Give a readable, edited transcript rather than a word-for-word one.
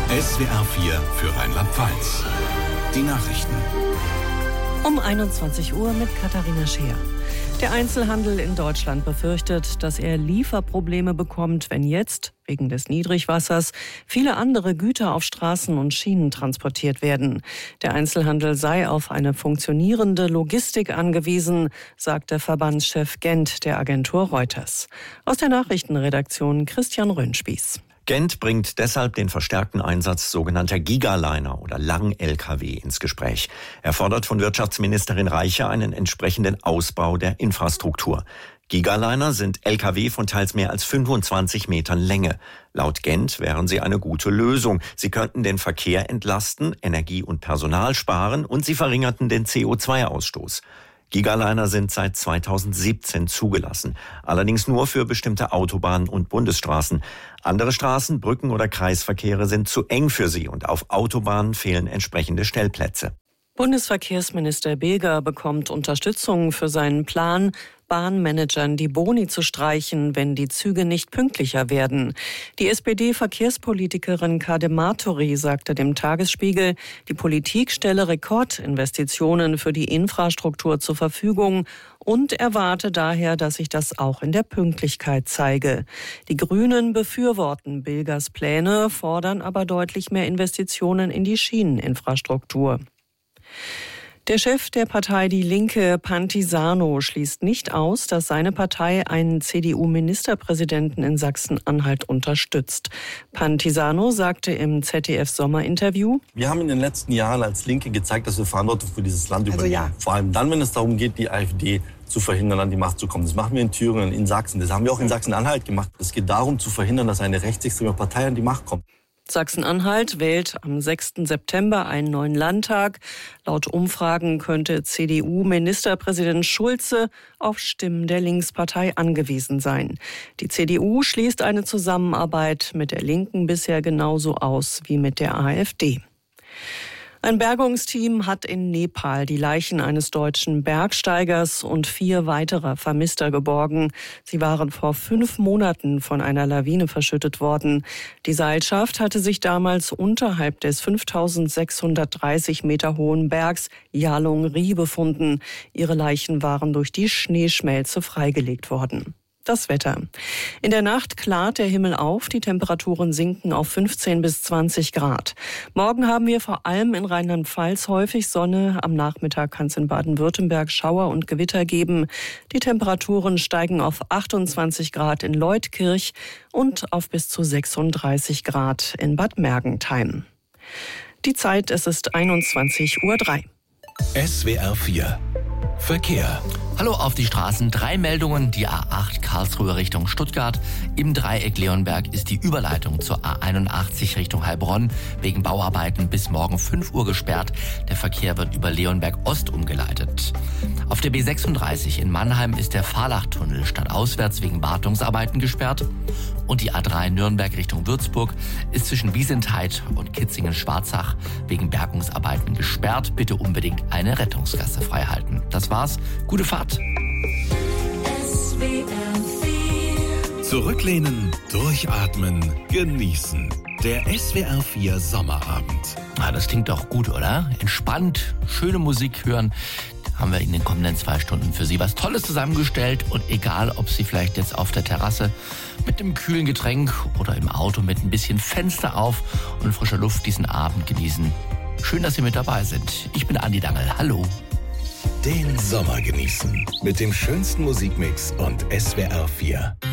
SWR 4 für Rheinland-Pfalz. Die Nachrichten. Um 21 Uhr mit Katharina Scheer. Der Einzelhandel in Deutschland befürchtet, dass er Lieferprobleme bekommt, wenn jetzt, wegen des Niedrigwassers, viele andere Güter auf Straßen und Schienen transportiert werden. Der Einzelhandel sei auf eine funktionierende Logistik angewiesen, sagt der Verbandschef Gent der Agentur Reuters. Aus der Nachrichtenredaktion Christian Röhnspieß. Gent bringt deshalb den verstärkten Einsatz sogenannter Gigaliner oder Lang-Lkw ins Gespräch. Er fordert von Wirtschaftsministerin Reiche einen entsprechenden Ausbau der Infrastruktur. Gigaliner sind Lkw von teils mehr als 25 Metern Länge. Laut Gent wären sie eine gute Lösung. Sie könnten den Verkehr entlasten, Energie und Personal sparen und sie verringerten den CO2-Ausstoß. Gigaliner sind seit 2017 zugelassen, allerdings nur für bestimmte Autobahnen und Bundesstraßen. Andere Straßen, Brücken oder Kreisverkehre sind zu eng für sie und auf Autobahnen fehlen entsprechende Stellplätze. Bundesverkehrsminister Beger bekommt Unterstützung für seinen Plan, Bahnmanagern die Boni zu streichen, wenn die Züge nicht pünktlicher werden. Die SPD-Verkehrspolitikerin Kade Martori sagte dem Tagesspiegel, die Politik stelle Rekordinvestitionen für die Infrastruktur zur Verfügung und erwarte daher, dass sich das auch in der Pünktlichkeit zeige. Die Grünen befürworten Begers Pläne, fordern aber deutlich mehr Investitionen in die Schieneninfrastruktur. Der Chef der Partei Die Linke, Pantisano, schließt nicht aus, dass seine Partei einen CDU-Ministerpräsidenten in Sachsen-Anhalt unterstützt. Pantisano sagte im ZDF-Sommerinterview: Wir haben in den letzten Jahren als Linke gezeigt, dass wir Verantwortung für dieses Land übernehmen. Ja. Vor allem dann, wenn es darum geht, die AfD zu verhindern, an die Macht zu kommen. Das machen wir in Thüringen, in Sachsen. Das haben wir auch in Sachsen-Anhalt gemacht. Es geht darum, zu verhindern, dass eine rechtsextreme Partei an die Macht kommt. Sachsen-Anhalt wählt am 6. September einen neuen Landtag. Laut Umfragen könnte CDU-Ministerpräsident Schulze auf Stimmen der Linkspartei angewiesen sein. Die CDU schließt eine Zusammenarbeit mit der Linken bisher genauso aus wie mit der AfD. Ein Bergungsteam hat in Nepal die Leichen eines deutschen Bergsteigers und 4 weiterer Vermisster geborgen. Sie waren vor 5 Monaten von einer Lawine verschüttet worden. Die Seilschaft hatte sich damals unterhalb des 5.630 Meter hohen Bergs Yalung-ri befunden. Ihre Leichen waren durch die Schneeschmelze freigelegt worden. Das Wetter. In der Nacht klart der Himmel auf, die Temperaturen sinken auf 15 bis 20 Grad. Morgen haben wir vor allem in Rheinland-Pfalz häufig Sonne. Am Nachmittag kann es in Baden-Württemberg Schauer und Gewitter geben. Die Temperaturen steigen auf 28 Grad in Leutkirch und auf bis zu 36 Grad in Bad Mergentheim. Die Zeit, es ist 21:03 Uhr. SWR 4 Verkehr. Hallo auf die Straßen. 3 Meldungen. Die A8 Karlsruhe Richtung Stuttgart. Im Dreieck Leonberg ist die Überleitung zur A81 Richtung Heilbronn wegen Bauarbeiten bis morgen 5 Uhr gesperrt. Der Verkehr wird über Leonberg Ost umgeleitet. Auf der B36 in Mannheim ist der Fahrlachtunnel stadtauswärts wegen Wartungsarbeiten gesperrt. Und die A3 Nürnberg Richtung Würzburg ist zwischen Wiesentheid und Kitzingen-Schwarzach wegen Bergungsarbeiten gesperrt. Bitte unbedingt eine Rettungsgasse freihalten. Das war's. Gute Fahrt. Zurücklehnen, durchatmen, genießen. Der SWR 4 Sommerabend. Das klingt doch gut, oder? Entspannt, schöne Musik hören. Haben wir in den kommenden 2 Stunden für Sie was Tolles zusammengestellt. Und egal, ob Sie vielleicht jetzt auf der Terrasse mit einem kühlen Getränk oder im Auto mit ein bisschen Fenster auf und frischer Luft diesen Abend genießen. Schön, dass Sie mit dabei sind. Ich bin Andi Dangel. Hallo. Den Sommer genießen mit dem schönsten Musikmix und SWR 4.